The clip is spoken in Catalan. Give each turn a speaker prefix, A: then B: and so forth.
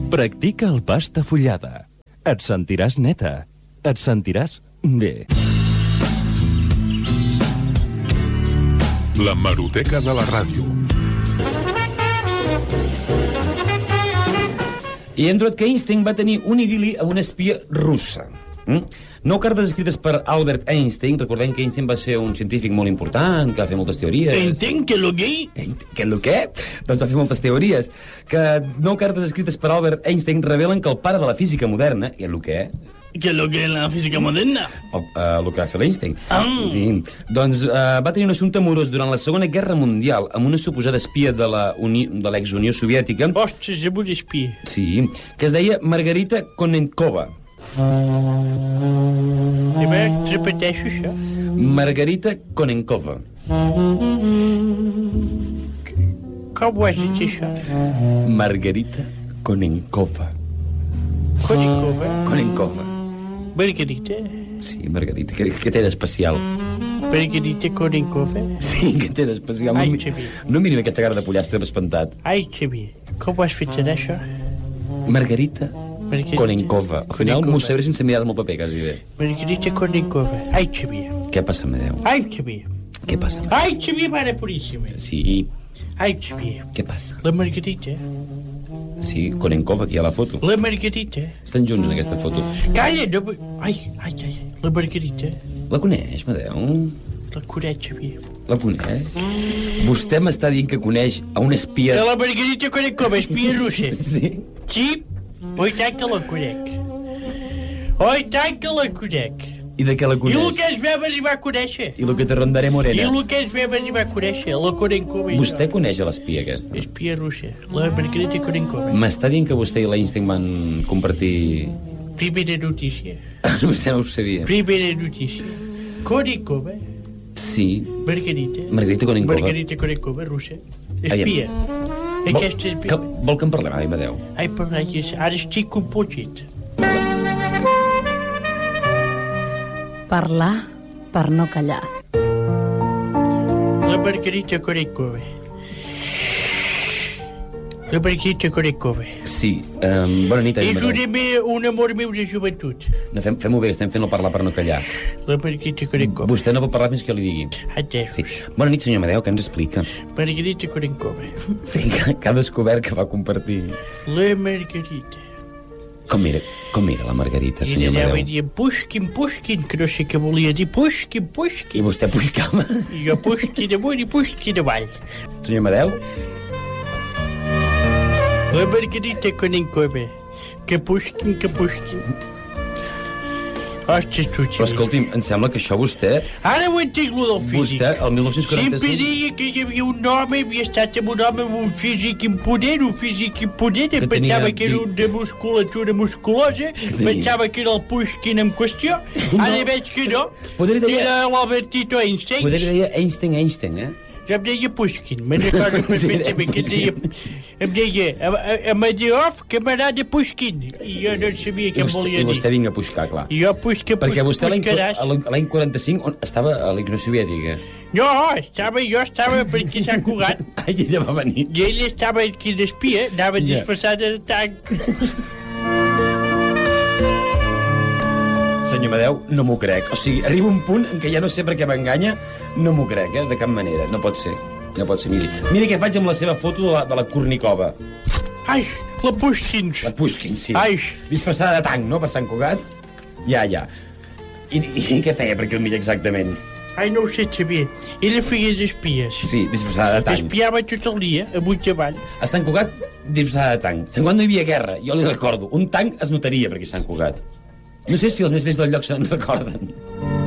A: Practica el pas de fullada. Et sentiràs neta. Et sentiràs bé.
B: La Hemeroteca de la ràdio.
C: I hem trobat que Einstein va tenir un idili a una espia russa. 9 cartes escrites per Albert Einstein. Recordem que Einstein va ser un científic molt important, que va fer moltes teories.
D: Einstein, que lo què?
C: Que lo què? Doncs va fer moltes teories. Que 9 cartes escrites per Albert Einstein revelen que el pare de la física moderna, i el què?
D: Que lo que és la física moderna?
C: El que va fer l'Einstein. Sí. Doncs va tenir un assumpte amorós durant la Segona Guerra Mundial amb una suposada espia de l'ex-Unió Soviètica.
D: Ostres, és una espia.
C: Sí, que es deia Margarita Konenkova.
D: Repeteixo això.
C: Margarita Konenkova.
D: Com ho has dit, això?
C: Margarita Konenkova. Konenkova.
D: Margarita?
C: Sí, Margarita. Què té d'especial?
D: Margarita Konenkova?
C: Sí, què té d'especial?
D: Ai, Xavier.
C: No mirin aquesta cara de pollastre espantat.
D: Ai, Xavier, com ho has fet anar, això?
C: Margarita Konenkova. Al final m'ho sabré sense mirar el meu paper, quasi bé.
D: Margarita Konenkova. Ai, Xavier.
C: Què passa, Amadeu?
D: Ai, Xavier.
C: Què passa?
D: Ai, Xavier, mare puríssima.
C: Sí.
D: Ai, Xavier.
C: Què passa?
D: La Margarita.
C: Sí, Konenkova, aquí a la foto.
D: La Margarita.
C: Estan junts en aquesta foto.
D: Calla, no... Ai, la Margarita.
C: La coneix, Amadeu?
D: La coneix, Xavier.
C: La coneix? Vostè m'està dient que coneix a una espia...
D: La Margarita Konenkova, espia russa.
C: Sí?
D: Sí? Oi, tant que la conec. Oi, tant que la conec.
C: I de què la coneix?
D: I el que ens vam arribar a conèixer.
C: I el que te rondaré morena.
D: I el que ens vam arribar a conèixer, la Konenkova.
C: Vostè coneix a l'espia aquesta?
D: Espia russa, la Margarita Konenkova.
C: M'està dient que vostè i l'Einstein van compartir...
D: Primera notícia.
C: Vostè no ho sabia.
D: Primera notícia. Konenkova.
C: Sí.
D: Margarita.
C: Margarita Konenkova.
D: Margarita Konenkova, russa. Espia. Aquesta espia.
C: Vol que en parlem, Amadeu?
D: Ai, parlem, ara estic compotxit.
E: Parlar per no callar.
D: La Margarita Konenkova. La Margarita Konenkova.
C: Sí. Bona nit, Amadeu.
D: És un amor meu de joventut.
C: No, fem-ho bé, estem fent el parlar per no callar.
D: La Margarita Konenkova.
C: Vostè no pot parlar fins que jo li digui.
D: Entesos.
C: Sí. Bona nit, senyor Amadeu, què ens explica?
D: Margarita Konenkova.
C: Que ha descobert que va compartir...
D: La Margarita.
C: Com era la Margarita, senyor Amadeu?
D: I allà Pushkin, que no sé què volia dir. Pushkin.
C: I vostè puixcava?
D: I jo Pushkin amunt i Pushkin avall.
C: Senyor Amadeu?
D: La Margarita Konenkova. Que Pushkin. Ostres, tu,
C: Però escolti'm, em sembla que això vostè...
D: Ara ho entenc, lo del físic.
C: Vostè, el 1945...
D: Sempre deia que hi havia un home, havia estat amb un home amb un físic imponent, em pensava que era una musculatura musculosa, pensava que era el Pushkin en qüestió, ara veig que no, que era l'Albertito Einstein.
C: Podria dir Einstein, eh?
D: Ja em deia Pushkin, me'n recordo perfectament que em deia Amadeu, camarada Pushkin, i jo no sabia què em volia dir.
C: I vostè vinga a puixcar, clar.
D: I jo puixcaràs.
C: Perquè vostè l'any 45 estava a la Unió Soviètica.
D: No, jo estava per aquí a Sant Cugat.
C: Ai, ella va venir.
D: I ell estava aquí d'espia, anava disfressat de tanc.
C: Senyor Amadeu, no m'ho crec. O sigui, arriba un punt en què ja no sé per què m'enganya, no m'ho crec, de cap manera. No pot ser. Miri què faig amb la seva foto de la Konenkova.
D: Ai, la Pushkin.
C: La Pushkin, sí.
D: Ai.
C: Disfressada de tanc, no?, per Sant Cugat. Ja. I què feia per aquí al mig exactament?
D: Ai, no ho sé, Xavier. Ella feia d'espies.
C: Sí, disfressada de tanc.
D: Espiava tot el dia, amunt i avall.
C: A Sant Cugat, disfressada de tanc. Sant Cugat no hi havia guerra, jo li recordo. Un tanc es notaria per aquí a Sant Cugat. No sé si els més vells del lloc se'n recorden.